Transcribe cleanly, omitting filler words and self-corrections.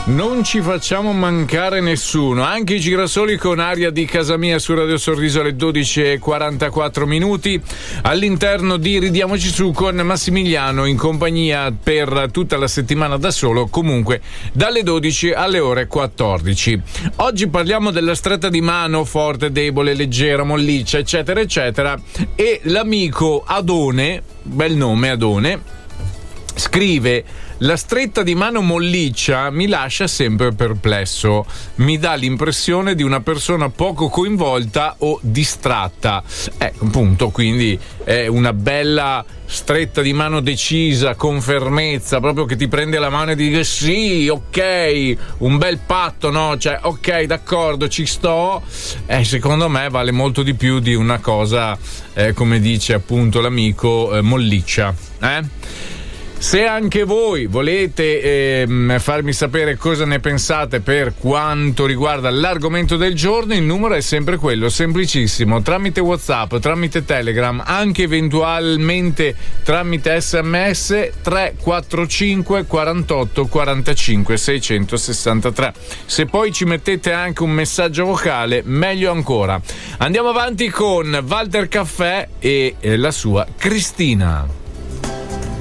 Non ci facciamo mancare nessuno, anche i girasoli con aria di casa mia su Radio Sorriso alle 12:44 minuti. All'interno di Ridiamoci su con Massimiliano in compagnia per tutta la settimana da solo, comunque dalle 12 alle ore 14. Oggi parliamo della stretta di mano, forte, debole, leggera, molliccia, eccetera, eccetera. E l'amico Adone, bel nome Adone, scrive: la stretta di mano molliccia mi lascia sempre perplesso, mi dà l'impressione di una persona poco coinvolta o distratta. Appunto, quindi è una bella stretta di mano decisa, con fermezza, proprio che ti prende la mano e ti dice sì, ok, un bel patto, no? Cioè, ok, d'accordo, ci sto. Secondo me vale molto di più di una cosa, come dice appunto l'amico, molliccia. Se anche voi volete farmi sapere cosa ne pensate per quanto riguarda l'argomento del giorno, il numero è sempre quello, semplicissimo, tramite WhatsApp, tramite Telegram, anche eventualmente tramite SMS 345 48 45 663. Se poi ci mettete anche un messaggio vocale, meglio ancora. Andiamo avanti con Walter Caffè e la sua Cristina.